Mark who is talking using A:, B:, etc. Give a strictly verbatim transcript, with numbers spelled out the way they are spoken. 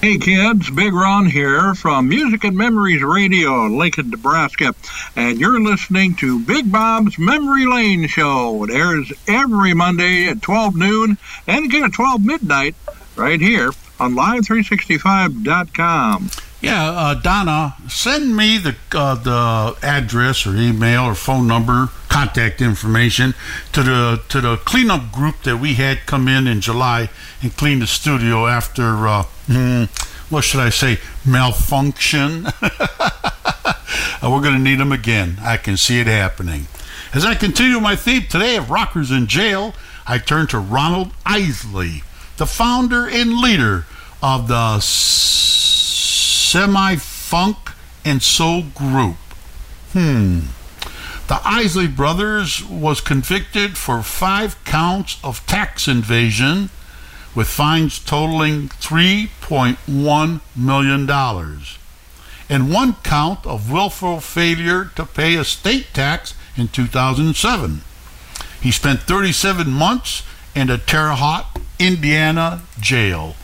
A: Hey kids, Big Ron here from Music and Memories Radio in Lincoln, Nebraska, and you're listening to Big Bob's Memory Lane Show. It airs every Monday at twelve noon and again at twelve midnight right here on live three sixty-five dot com.
B: Yeah, uh, Donna, send me the uh, the address or email or phone number, contact information to the to the cleanup group that we had come in in July and clean the studio after, uh, hmm, what should I say, malfunction. We're going to need them again. I can see it happening. As I continue my theme today of Rockers in Jail, I turn to Ronald Isley, the founder and leader of the Semi-Funk and Soul Group. Hmm. The Isley Brothers was convicted for five counts of tax evasion with fines totaling three point one million dollars and one count of willful failure to pay a state tax in two thousand seven. He spent thirty-seven months in a Terre Haute, Indiana jail.